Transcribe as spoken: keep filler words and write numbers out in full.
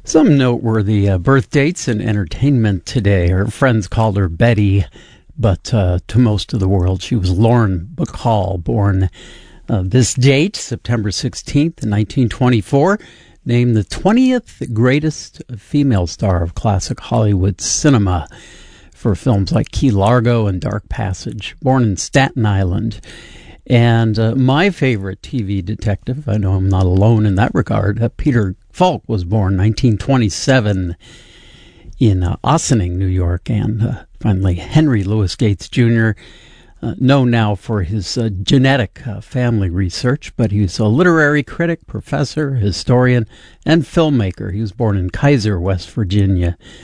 Some noteworthy uh, birth dates in entertainment today. Her friends called her Betty, but uh, to most of the world, she was Lauren Bacall, born uh, this date, September sixteenth, nineteen twenty-four, named the twentieth greatest female star of classic Hollywood cinema for films like Key Largo and Dark Passage. Born in Staten Island. And uh, my favorite T V detective, I know I'm not alone in that regard, uh, Peter Falk was born nineteen twenty-seven in uh, Ossining, New York. And uh, finally, Henry Louis Gates Junior, uh, known now for his uh, genetic uh, family research, but he's a literary critic, professor, historian, and filmmaker. He was born in Kaiser, West Virginia.